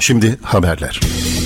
Şimdi haberler.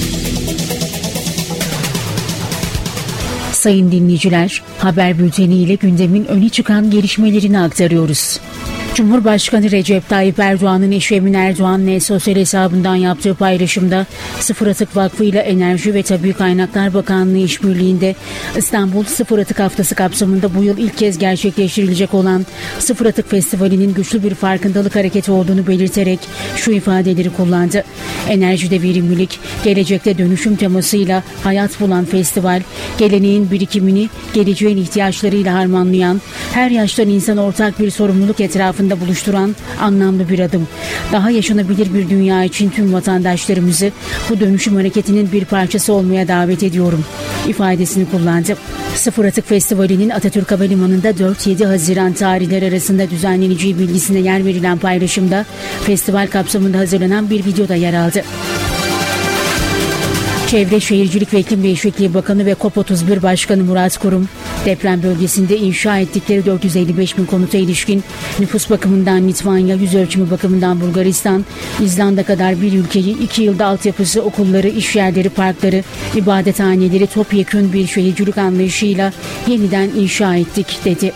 Sayın dinleyiciler, haber bülteni ile gündemin öne çıkan gelişmelerini aktarıyoruz. Cumhurbaşkanı Recep Tayyip Erdoğan'ın eşi Emine Erdoğan'la sosyal hesabından yaptığı paylaşımda Sıfır Atık Vakfı ile Enerji ve Tabii Kaynaklar Bakanlığı işbirliğinde İstanbul Sıfır Atık Haftası kapsamında bu yıl ilk kez gerçekleştirilecek olan Sıfır Atık Festivali'nin güçlü bir farkındalık hareketi olduğunu belirterek şu ifadeleri kullandı. Enerjide verimlilik, gelecekte dönüşüm temasıyla hayat bulan festival, geleneğin birikimini geleceğin ihtiyaçlarıyla harmanlayan, her yaştan insan ortak bir sorumluluk etrafında buluşturan anlamlı bir adım. Daha yaşanabilir bir dünya için tüm vatandaşlarımızı bu dönüşüm hareketinin bir parçası olmaya davet ediyorum ifadesini kullandı. Sıfır Atık Festivali'nin Atatürk Havalimanı'nda 4-7 Haziran tarihleri arasında düzenleneceği bilgisine yer verilen paylaşımda festival kapsamında hazırlanan bir videoda yer aldı. Çevre Şehircilik ve İklim Değişikliği Bakanı ve COP31 Başkanı Murat Kurum, deprem bölgesinde inşa ettikleri 455 bin konuta ilişkin nüfus bakımından Litvanya, yüz ölçümü bakımından Bulgaristan, İzlanda kadar bir ülkeyi 2 yılda altyapısı, okulları, işyerleri, parkları, ibadethaneleri topyekün bir şehircilik anlayışıyla yeniden inşa ettik dedi.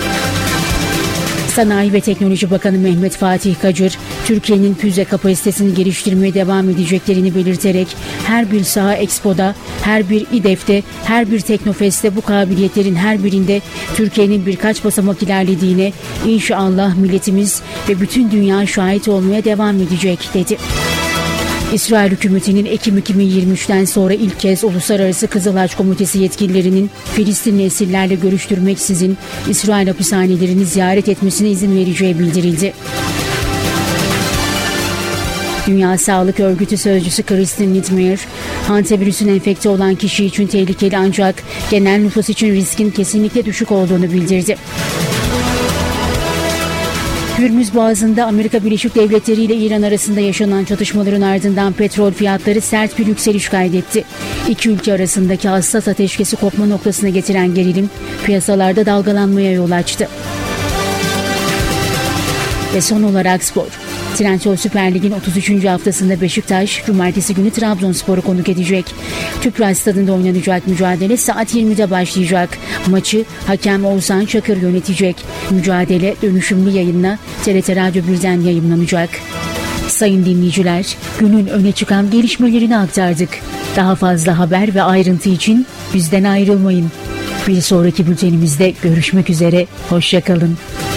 Sanayi ve Teknoloji Bakanı Mehmet Fatih Kacır, Türkiye'nin füze kapasitesini geliştirmeye devam edeceklerini belirterek her bir saha Expo'da, her bir İDEF'te, her bir Teknofest'te bu kabiliyetlerin her birinde Türkiye'nin birkaç basamak ilerlediğine inşallah milletimiz ve bütün dünya şahit olmaya devam edecek dedi. İsrail hükümetinin Ekim 2023'ten sonra ilk kez Uluslararası Kızıl Haç Komitesi yetkililerinin Filistinli esirlerle görüştürmeksizin İsrail hapishanelerini ziyaret etmesine izin vereceği bildirildi. Dünya Sağlık Örgütü Sözcüsü Kristin Littmeyer, hantavirüsün enfekte olan kişi için tehlikeli ancak genel nüfus için riskin kesinlikle düşük olduğunu bildirdi. Hürmüz Boğazı'nda Amerika Birleşik Devletleri ile İran arasında yaşanan çatışmaların ardından petrol fiyatları sert bir yükseliş kaydetti. İki ülke arasındaki hassas ateşkesi kopma noktasına getiren gerilim piyasalarda dalgalanmaya yol açtı. Ve son olarak spor. Trendyol Süper Lig'in 33. haftasında Beşiktaş, cumartesi günü Trabzonspor'u konuk edecek. Tüpraş Stadı'nda oynanacak mücadele saat 20'de başlayacak. Maçı hakem Oğuzhan Çakır yönetecek. Mücadele dönüşümlü yayınla TRT Radyo 1'den yayımlanacak. Sayın dinleyiciler, günün öne çıkan gelişmelerini aktardık. Daha fazla haber ve ayrıntı için bizden ayrılmayın. Bir sonraki bültenimizde görüşmek üzere, hoşça kalın.